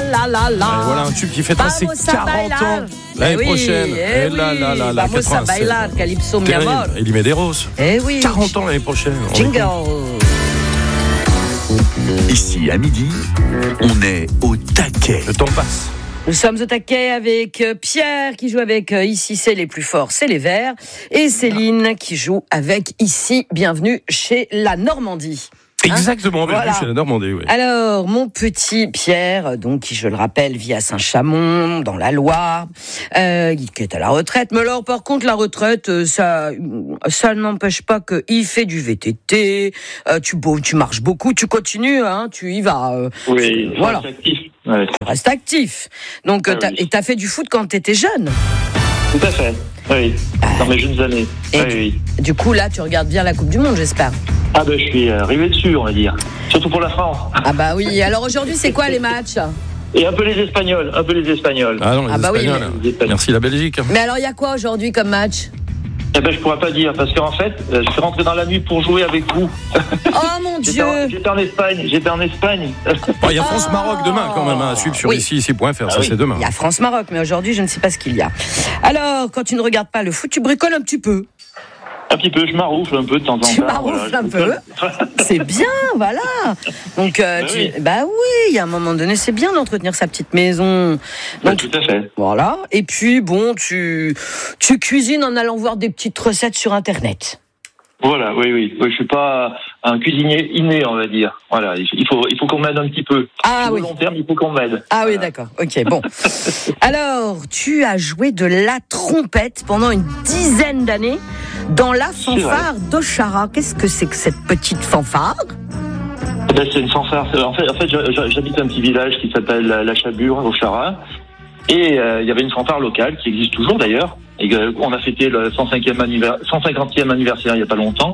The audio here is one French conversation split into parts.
Voilà un tube qui fêtera ses 40 ans l'année prochaine. Vamos a bailar, Calypso mi amor. Elie Medeiros. 40 ans l'année prochaine. Jingle. Ici, à midi, on est au taquet. Le temps passe. Nous sommes au taquet avec Pierre qui joue avec Ici c'est les plus forts, c'est les Verts, et Céline qui joue avec Ici, bienvenue chez la Normandie. Exactement, bienvenue chez la Normandie, oui. Alors, mon petit Pierre, donc, qui, je le rappelle, vit à Saint-Chamond, dans la Loire, qui est à la retraite. Mais alors, par contre, la retraite, ça n'empêche pas qu'il fait du VTT, tu marches beaucoup, tu continues, tu y vas. Oui, voilà. Actif. Ouais. Reste actif. Donc, t'as fait du foot quand t'étais jeune. Tout à fait, oui, dans mes jeunes années. Oui. Du coup, là, tu regardes bien la Coupe du Monde, j'espère. Ah ben, je suis arrivé dessus, on va dire. Surtout pour la France. Ah bah oui, alors aujourd'hui, c'est quoi les matchs ? Et un peu les Espagnols. Ah non, les Espagnols. Oui, Merci la Belgique. Mais alors, il y a quoi aujourd'hui comme match ? Eh ben, je pourrais pas dire, parce qu'en fait, je suis rentré dans la nuit pour jouer avec vous. Oh mon Dieu ! J'étais en Espagne. Il y a France-Maroc demain quand même, à suivre sur ici.fr, ça c'est demain. Il y a France-Maroc, mais aujourd'hui, je ne sais pas ce qu'il y a. Alors, quand tu ne regardes pas le foot, tu bricoles un petit peu. Un petit peu, je maroufle un peu de temps en temps. Tu maroufles un peu. C'est bien, voilà. Donc, oui, il y a un moment donné, c'est bien d'entretenir sa petite maison. Donc, tout à fait. Voilà. Et puis, bon, tu cuisines en allant voir des petites recettes sur Internet. Voilà, oui. Je suis pas un cuisinier inné, on va dire. Voilà, il faut qu'on m'aide un petit peu. Ah oui. Au long terme, il faut qu'on m'aide. Ah oui, d'accord. Ok, bon. Alors, tu as joué de la trompette pendant une dizaine d'années dans la fanfare d'Ochara. Qu'est-ce que c'est que cette petite fanfare ? C'est une fanfare. En fait, j'habite un petit village qui s'appelle La Chabure, Ochara. Et il y avait une fanfare locale qui existe toujours d'ailleurs. Et on a fêté le 150e anniversaire il y a pas longtemps.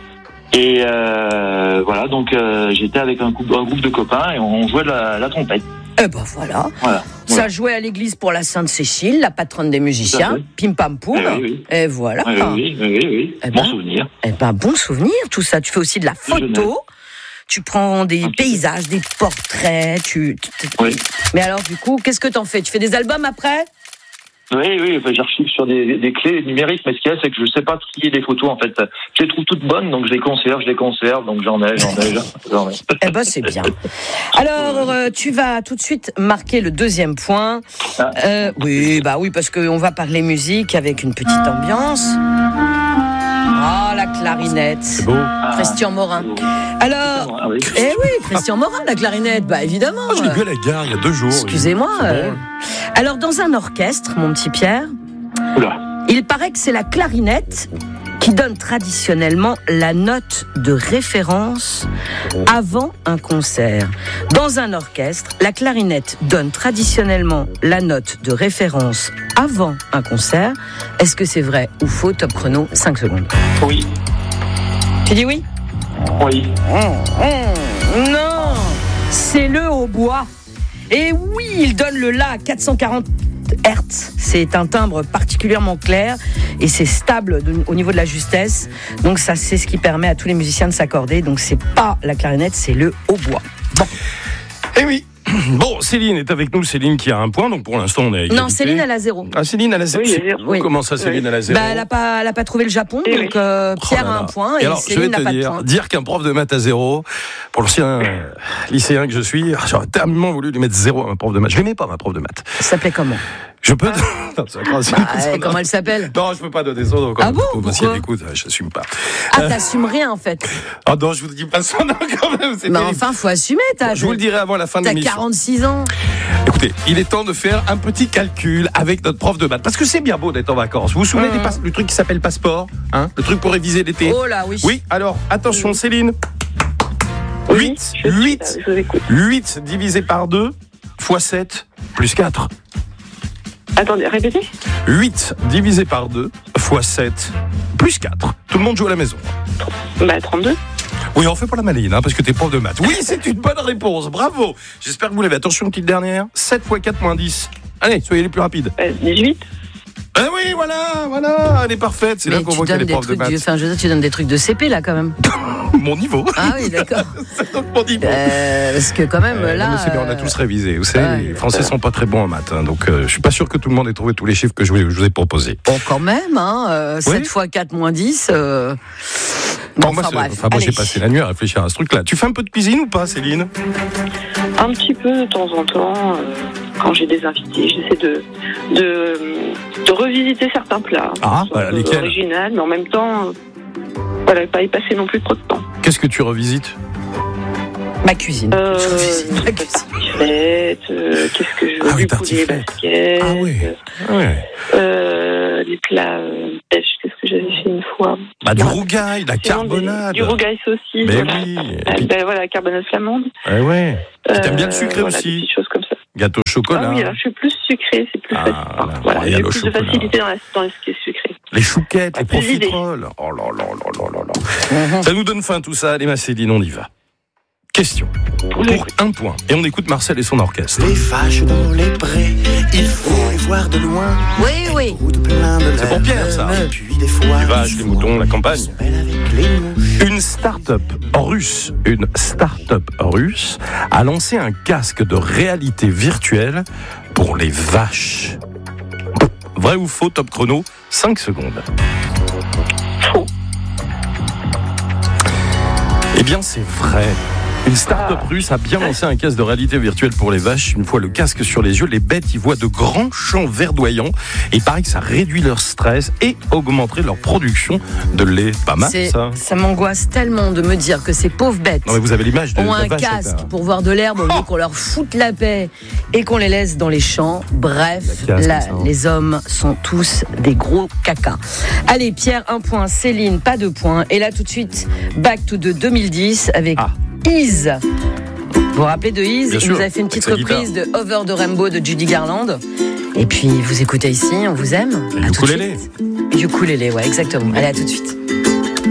Et voilà, donc j'étais avec un groupe de copains et on jouait de la trompette. Eh ben voilà. Ça jouait à l'église pour la Sainte-Cécile, la patronne des musiciens. Pim pam poum. Et voilà. Oui. Bon souvenir. Eh ben bon souvenir, tout ça. Tu fais aussi de la photo. Tu prends des paysages, des portraits. Oui. Mais alors du coup, qu'est-ce que t'en fais ? Tu fais des albums après ? Oui, j'archive sur des clés numériques, mais ce qu'il y a, c'est que je sais pas trier les photos, en fait. Je les trouve toutes bonnes, donc je les conserve, donc j'en ai. Eh ben, c'est bien. Alors, tu vas tout de suite marquer le deuxième point. Oui, parce qu'on va parler musique avec une petite ambiance. Ah, la clarinette. C'est beau. Christian Morin. Alors, Christian Morin, la clarinette, évidemment. Je l'ai vu à la gare il y a 2 jours. Excusez-moi. Alors, dans un orchestre, mon petit Pierre, il paraît que c'est la clarinette qui donne traditionnellement la note de référence avant un concert. Dans un orchestre, la clarinette donne traditionnellement la note de référence avant un concert. Est-ce que c'est vrai ou faux ? Top chrono, 5 secondes. Oui. Tu dis oui ? Oui. Non, c'est le hautbois. Et oui, il donne le La à 440 Hertz. C'est un timbre particulièrement clair et c'est stable au niveau de la justesse. Donc ça, c'est ce qui permet à tous les musiciens de s'accorder. Donc c'est pas la clarinette, c'est le hautbois. Bon. Eh oui. Bon, Céline est avec nous. Céline qui a un point, donc pour l'instant on est à égalité. Non, Céline elle a 0. Ah, Céline elle a 0. Oui. Comment ça, Céline elle a 0 ? Elle a pas trouvé le Japon, donc Pierre a un point et alors, Céline n'a pas de point. Dire qu'un prof de maths a 0, pour l'ancien lycéen que je suis, j'aurais tellement voulu lui mettre 0 à un prof de maths. Je l'aimais pas, ma prof de maths. Ça s'appelait comment ? Je peux. Comment elle s'appelle ? Non, je peux pas donner son nom. Ah bon ? Pourquoi ? Si elle écoute, j'assume pas. Ah, t'assumes rien en fait. Ah non, je vous dis pas son nom quand même. Mais enfin, faut assumer. Je vous le dirai avant la fin de l'émission. T'as 46 ans. Écoutez, il est temps de faire un petit calcul avec notre prof de maths. Parce que c'est bien beau d'être en vacances. Vous vous souvenez du truc qui s'appelle passeport, le truc pour réviser l'été. Oh là, oui. Oui, alors, attention Céline. 8 divisé par 2 fois 7 plus 4. Attendez, répétez. 8 divisé par 2 fois 7 plus 4. Tout le monde joue à la maison. 32. Oui, on fait pas la maline, parce que t'es prof de maths. Oui, c'est une bonne réponse, bravo. J'espère que vous l'avez. Attention, une petite dernière. 7 fois 4 moins 10. Allez, soyez les plus rapides. 18. Ah oui, voilà, elle est parfaite. C'est mais là qu'on voit qu'elle est prof de maths. Tu donnes des trucs de CP là quand même. Mon niveau. Ah oui, d'accord. C'est donc mon niveau. Parce que quand même là. Non, mais c'est bien, on a tous révisé. Vous savez, les Français sont pas très bons en maths, hein, donc je suis pas sûr que tout le monde ait trouvé tous les chiffres que je vous ai proposés. Bon, quand même, 7 x 4 moins 10. Bon, moi, j'ai passé la nuit à réfléchir à ce truc-là. Tu fais un peu de cuisine ou pas, Céline? Un petit peu de temps en temps, quand j'ai des invités, j'essaie de revisiter certains plats. Ah, lesquels? Original, mais en même temps, voilà, pas y passer non plus trop de temps. Qu'est-ce que tu revisites? Ma cuisine. Je revisite ma cuisine. Qu'est-ce que je veux? Du poulet basket. Ah oui. Les plats pêche, qu'est-ce que j'avais fait une fois? Du rougail, la carbonade. Du rougail saucisse. Mais voilà. oui. Voilà, la carbonade flamande. Ouais. T'aimes bien le sucré aussi? Des petites choses comme ça. Gâteau au chocolat. Ah oui, alors je suis plus sucré, c'est plus facile. Voilà, j'ai plus de facilité dans ce qui est sucré. Les chouquettes, les profiteroles. Oh là là là là là. Ça nous donne faim tout ça. Allez, ma Céline, on y va. Question. Pour un point. Et on écoute Marcel et son orchestre. Les vaches dans les prés, il faut les voir de loin. Oui. C'est pour Pierre, ça. Les vaches, les moutons, la campagne. Une start-up russe a lancé un casque de réalité virtuelle pour les vaches. Vrai ou faux, top chrono, 5 secondes. Faux. Eh bien, c'est vrai. Une start-up russe a bien lancé un casque de réalité virtuelle pour les vaches. Une fois le casque sur les yeux, les bêtes y voient de grands champs verdoyants. Et il paraît que ça réduit leur stress et augmenterait leur production de lait. Pas mal, ça. Ça m'angoisse tellement de me dire que ces pauvres bêtes non, mais vous avez l'image de ont la un vache casque pour voir de l'herbe au lieu qu'on leur foute la paix et qu'on les laisse dans les champs. Bref, les hommes sont tous des gros cacas. Allez, Pierre, 1 point. Céline, pas 2 points. Et là, tout de suite, back to 2010 avec... Ease. Vous vous rappelez de Ease? Il nous a fait une petite reprise de Over the Rainbow de Judy Garland. Et puis vous écoutez ici, on vous aime. Et ukulélé. Ukulélé, ouais, exactement. Allez, à tout de suite.